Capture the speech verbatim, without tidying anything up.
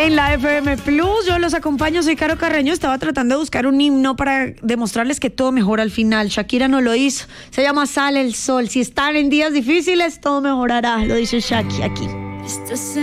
en la F M Plus. Yo los acompaño, soy Caro Carreño. Estaba tratando de buscar un himno para demostrarles que todo mejora al final. Shakira no lo hizo. Se llama Sale el Sol. Si están en días difíciles, todo mejorará. Lo dice Shaki aquí.